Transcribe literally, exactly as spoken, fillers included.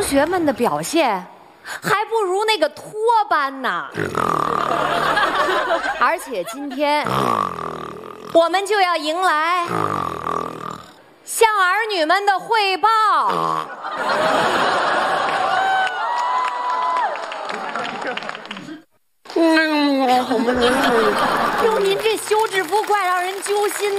学们的表现还不如那个托班呢。而且今天我们就要迎来向儿女们的汇报。哟，您这休止符怪让人揪心。